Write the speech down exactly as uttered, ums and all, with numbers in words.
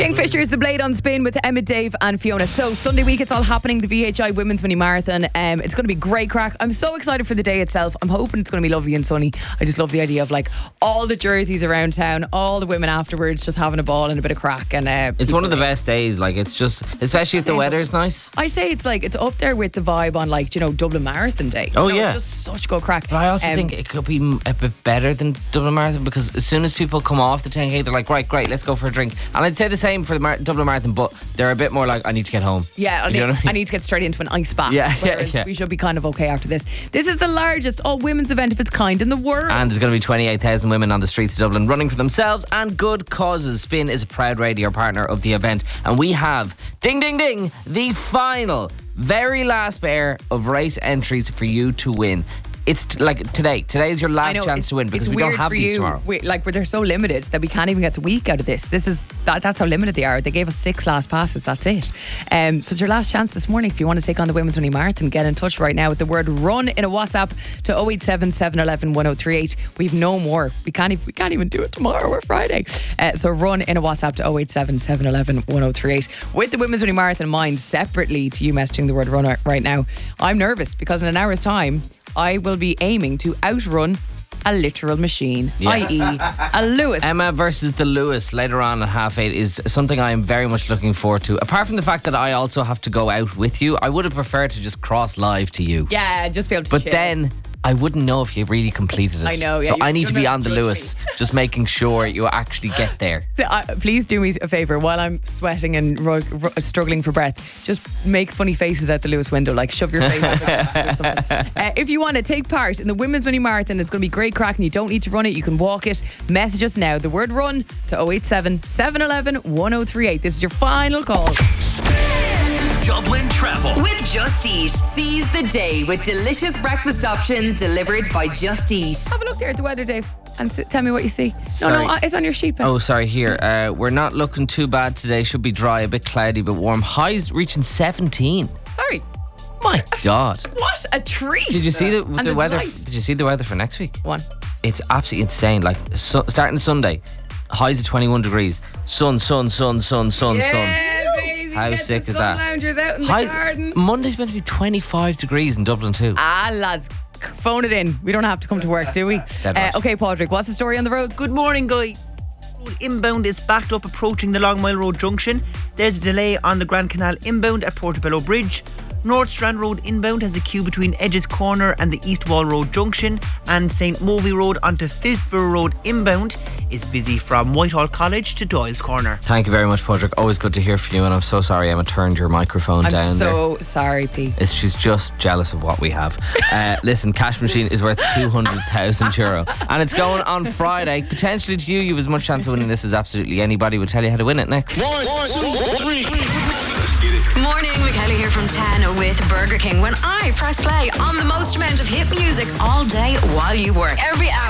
Kingfisher's The Blade on Spin with Emma, Dave and Fiona. So Sunday week it's all happening, the V H I Women's Mini Marathon. Um, it's going to be great crack. I'm so excited for the day itself. I'm hoping it's going to be lovely and sunny. I just love the idea of like all the jerseys around town, all the women afterwards just having a ball and a bit of crack. And uh, It's one of the best days. Like it's just, especially if the weather's nice. I say it's like it's up there with the vibe on like, you know, Dublin Marathon Day. You Oh know, yeah, it's just such good crack. But I also Um, think it could be m- a bit better than Dublin Marathon, because as soon as people come off the ten K, they're like, right, great, let's go for a drink. And I'd say the same for the Mar- Dublin Marathon, but they're a bit more like, I need to get home. Yeah, I You need, know what I mean? I need to get straight into an ice bath. Yeah, yeah, whereas yeah. we should be kind of okay after this. This is the largest all women's event of its kind in the world. And there's going to be twenty-eight thousand women on the streets of Dublin running for themselves and good causes. Spin is a proud radio partner of the event. And we have, ding, ding, ding, the final, very last pair of race entries for you to win. It's t- like today. Today is your I last know, chance it's- to win, because it's we don't weird have for these you. tomorrow. We, like, but they're so limited that we can't even get the week out of this. This is that, that's how limited they are. They gave us six last passes. That's it. Um, so it's your last chance this morning. If you want to take on the Women's Mini Marathon, get in touch right now with the word "run" in a WhatsApp to oh eight seven, seven one one, one oh three eight. We've no more. We can't. Even, we can't even do it tomorrow or Friday. Uh, so run in a WhatsApp to oh eight seven, seven one one, one oh three eight with the Women's Mini Marathon in mind. Separately to you messaging the word "run" right now. I'm nervous because in an hour's time I will be aiming to outrun a literal machine, Yes. that is a Lewis. Emma versus the Lewis later on at half eight is something I am very much looking forward to. Apart from the fact that I also have to go out with you, I would have preferred to just cross live to you. Yeah, just be able to But chill. then I wouldn't know if you really completed it. I know, yeah, So you- I need you're to be gonna on the judge Lewis, just making sure you actually get there. Uh, please do me a favour while I'm sweating and ru- ru- struggling for breath. Just make funny faces out the Lewis window, like shove your face up against it or something. Uh, if you want to take part in the Women's Mini Marathon, it's going to be great crack and you don't need to run it. You can walk it. Message us now. The word "run" to oh eight seven, seven one one, one oh three eight. This is your final call. Dublin Travel. With Just Eat. Seize the day with delicious breakfast options delivered by Just Eat. Have a look there at the weather, Dave, and s- tell me what you see. No, Sorry. no, uh, it's on your sheet. pal. Oh, sorry, here. Uh, we're not looking too bad today. Should be dry, a bit cloudy, but warm. Highs reaching seventeen. Sorry. My God. What a treat. Did you see the, And the weather? delight. Did you see the weather for next week? One. It's absolutely insane. Like so, starting Sunday, highs of twenty-one degrees. Sun, sun, sun, sun, sun, sun. Yeah, baby. How Get sick the is sun that? loungers out in the High- garden. Monday's meant to be twenty-five degrees in Dublin too. Ah, lads, c- phone it in. We don't have to come to work, do we? dead Uh, right. okay, Padraig, what's the story on the roads? Good morning, guy. Road inbound is backed up approaching the Long Mile Road junction. There's a delay on the Grand Canal inbound at Portobello Bridge. North Strand Road inbound has a queue between Edges Corner and the East Wall Road junction. And Saint Movie Road onto Phibsborough Road inbound is busy from Whitehall College to Doyle's Corner. Thank you very much, Padraig. Always good to hear from you, and I'm so sorry Emma turned your microphone I'm down there. so sorry, P. It's, she's just jealous of what we have. Uh, listen, Cash Machine is worth two hundred thousand euro. And it's going on Friday. Potentially to you, you have as much chance of winning this as absolutely anybody. We'll tell you how to win it next. One, two, three. Morning, Michaela here from ten with Burger King. When I press play on the most amount of hit music all day while you work. Every hour